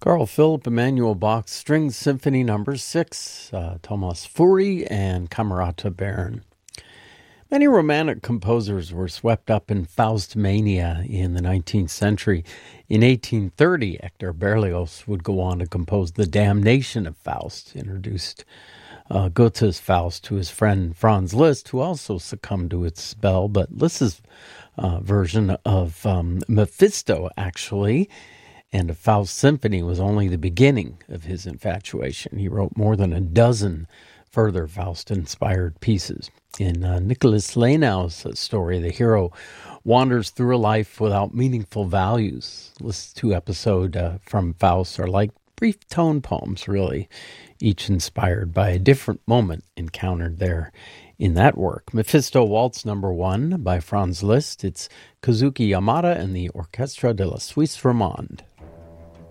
Carl Philipp Emanuel Bach's String Symphony No. 6, Thomas Fury and Camerata Bern. Many Romantic composers were swept up in Faust mania in the 19th century. In 1830, Hector Berlioz would go on to compose The Damnation of Faust, introduced Goethe's Faust to his friend Franz Liszt, who also succumbed to its spell. But Liszt's version of Mephisto, actually, and a Faust symphony was only the beginning of his infatuation. He wrote more than a dozen further Faust-inspired pieces. In Nicholas Lenau's story, the hero wanders through a life without meaningful values. Liszt's two episodes from Faust are like brief tone poems, really, each inspired by a different moment encountered there in that work. Mephisto Waltz No. 1 by Franz Liszt. It's Kazuki Yamada and the Orchestra de la Suisse Romande.